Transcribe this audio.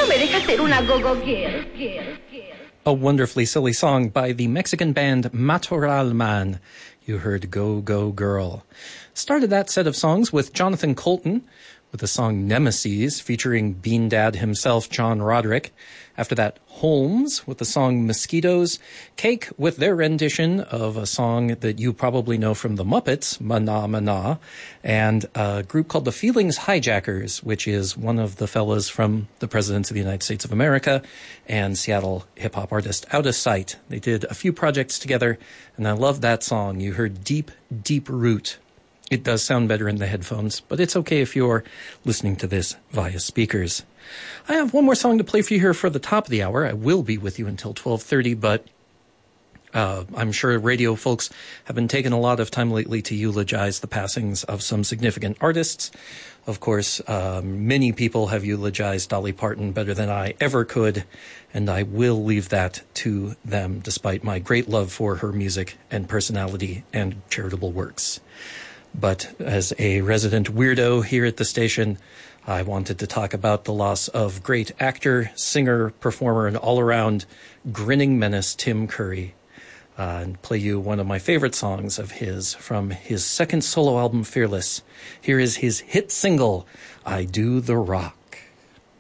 me dejas ser una go-go girl. A wonderfully silly song by the Mexican band Matorral Man. You heard Go Go Girl. Started that set of songs with Jonathan Colton with the song Nemesis featuring Bean Dad himself, John Roderick. After that, Holmes with the song Mosquitoes. Cake with their rendition of a song that you probably know from the Muppets, Mana Mana. And a group called the Feelings Hijackers, which is one of the fellas from the Presidents of the United States of America and Seattle hip-hop artist Out of Sight. They did a few projects together, and I love that song. You heard Deep, Deep Root. It does sound better in the headphones, but it's okay if you're listening to this via speakers. I have one more song to play for you here for the top of the hour. I will be with you until 12:30, but I'm sure radio folks have been taking a lot of time lately to eulogize the passings of some significant artists. Of course, many people have eulogized Dolly Parton better than I ever could, and I will leave that to them, despite my great love for her music and personality and charitable works. But as a resident weirdo here at the station, I wanted to talk about the loss of great actor, singer, performer, and all-around grinning menace Tim Curry. And play you one of my favorite songs of his from his second solo album, Fearless. Here is his hit single, I Do the Rock.